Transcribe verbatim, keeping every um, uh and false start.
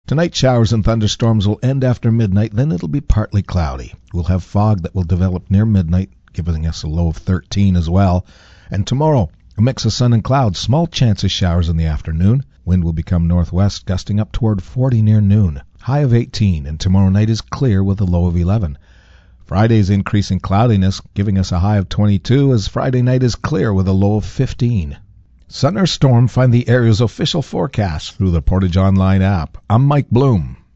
Tonight, showers and thunderstorms will end after midnight, then it'll be partly cloudy. We'll have fog that will develop near midnight, giving us a low of thirteen as well. And tomorrow, a mix of sun and clouds, small chance of showers in the afternoon. Wind will become northwest, gusting up toward forty near noon. High of eighteen, and tomorrow night is clear with a low of eleven. Friday's increasing cloudiness, giving us a high of twenty-two, as Friday night is clear with a low of fifteen. Sun or storm, find the area's official forecast through the Portage Online app. I'm Mike Bloom.